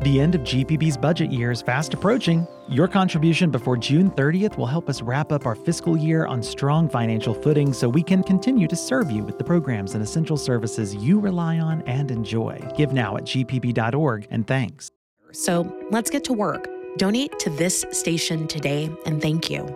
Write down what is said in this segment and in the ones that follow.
The end of GPB's budget year is fast approaching. Your contribution before June 30th will help us wrap up our fiscal year on strong financial footing so we can continue to serve you with the programs and essential services you rely on and enjoy. Give now at gpb.org, and thanks. So let's get to work. Donate to this station today, and thank you.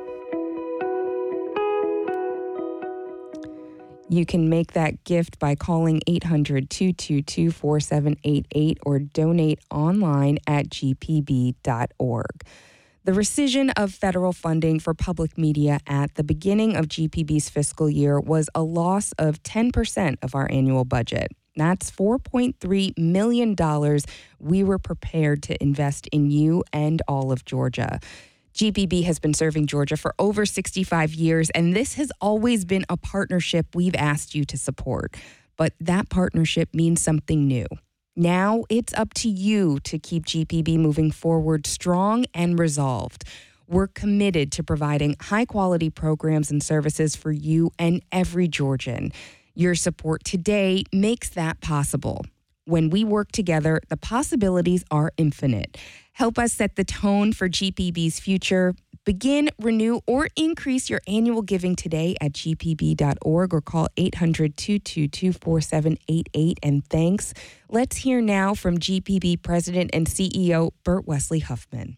You can make that gift by calling 800-222-4788 or donate online at gpb.org. The rescission of federal funding for public media at the beginning of GPB's fiscal year was a loss of 10% of our annual budget. That's $4.3 million we were prepared to invest in you and all of Georgia. GPB has been serving Georgia for over 65 years, and this has always been a partnership we've asked you to support. But that partnership means something new. Now it's up to you to keep GPB moving forward strong and resolved. We're committed to providing high-quality programs and services for you and every Georgian. Your support today makes that possible. When we work together, the possibilities are infinite. Help us set the tone for GPB's future. Begin, renew, or increase your annual giving today at gpb.org or call 800-222-4788. And thanks. Let's hear now from GPB President and CEO Bert Wesley Huffman.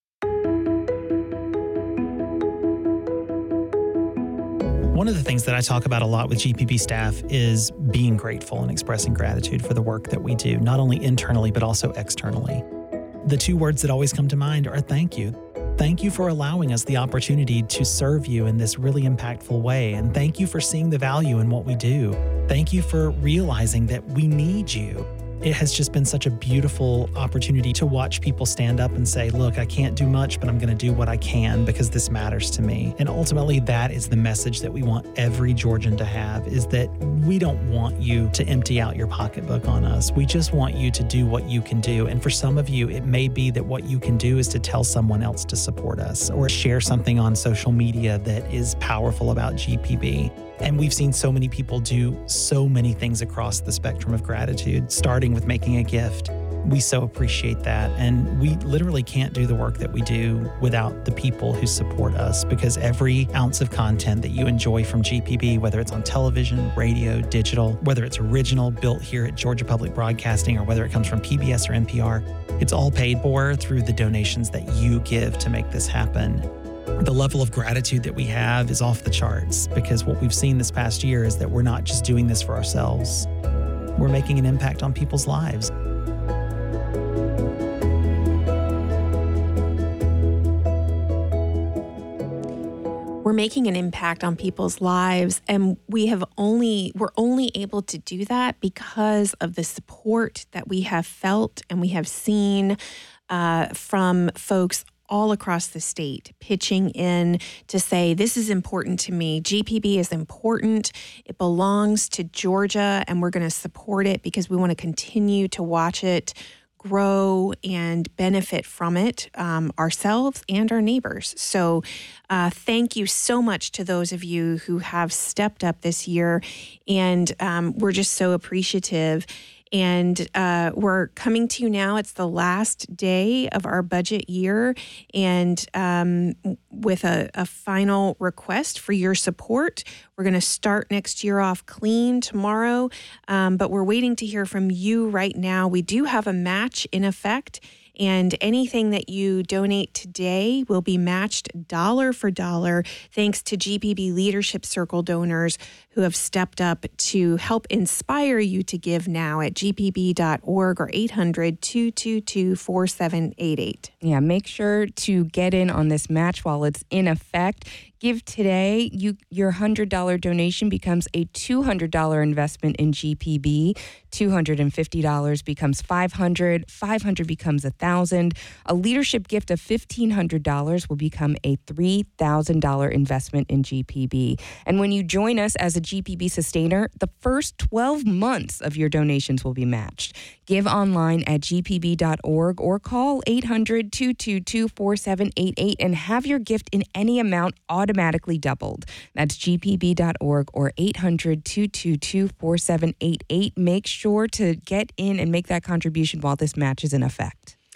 One of the things that I talk about a lot with GPB staff is being grateful and expressing gratitude for the work that we do, not only internally, but also externally. The two words that always come to mind are thank you. Thank you for allowing us the opportunity to serve you in this really impactful way. And thank you for seeing the value in what we do. Thank you for realizing that we need you. It has just been such a beautiful opportunity to watch people stand up and say, look, I can't do much, but I'm going to do what I can because this matters to me. And ultimately, that is the message that we want every Georgian to have, is that we don't want you to empty out your pocketbook on us. We just want you to do what you can do. And for some of you, it may be that what you can do is to tell someone else to support us or share something on social media that is powerful about GPB. And we've seen so many people do so many things across the spectrum of gratitude, starting with making a gift. We so appreciate that. And we literally can't do the work that we do without the people who support us, because every ounce of content that you enjoy from GPB, whether it's on television, radio, digital, whether it's original, built here at Georgia Public Broadcasting, or whether it comes from PBS or NPR, it's all paid for through the donations that you give to make this happen. The level of gratitude that we have is off the charts, because what we've seen this past year is that we're not just doing this for ourselves. We're making an impact on people's lives. We're making an impact on people's lives, and we're only able to do that because of the support that we have felt and we have seen from folks all across the state pitching in to say, this is important to me. GPB is important. It belongs to Georgia, and we're going to support it because we want to continue to watch it grow and benefit from it ourselves and our neighbors. So thank you so much to those of you who have stepped up this year, and we're just so appreciative. And we're coming to you now. It's the last day of our budget year, and with a final request for your support. We're going to start next year off clean tomorrow, but we're waiting to hear from you right now. We do have a match in effect, and anything that you donate today will be matched dollar for dollar, thanks to GPB Leadership Circle donors who have stepped up to help inspire you to give now at gpb.org or 800-222-4788. Yeah, make sure to get in on this match while it's in effect. Give today. Your $100 donation becomes a $200 investment in GPB. $250 becomes $500. $500 becomes $1,000. A leadership gift of $1,500 will become a $3,000 investment in GPB. And when you join us as a GPB sustainer, the first 12 months of your donations will be matched. Give online at gpb.org or call 800-222-4788 and have your gift in any amount automatically doubled. That's gpb.org or 800-222-4788. Make sure to get in and make that contribution while this match is in effect.